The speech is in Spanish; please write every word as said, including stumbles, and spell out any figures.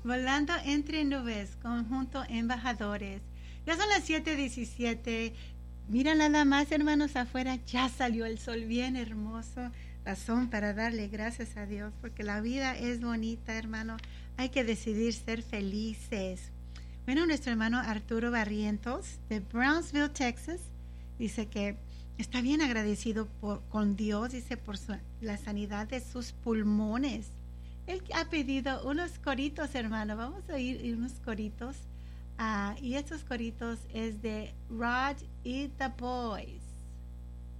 Volando entre nubes, conjunto embajadores. Ya son las siete diecisiete. Mira nada más, hermanos, afuera ya salió el sol bien hermoso. Razón para darle gracias a Dios, porque la vida es bonita, hermano. Hay que decidir ser felices. Bueno, nuestro hermano Arturo Barrientos, de Brownsville, Texas, dice que está bien agradecido por, con Dios, dice, por su, la sanidad de sus pulmones. Él ha pedido unos coritos, hermano. Vamos a oír unos coritos. Uh, y estos coritos es de Rod y the Boys.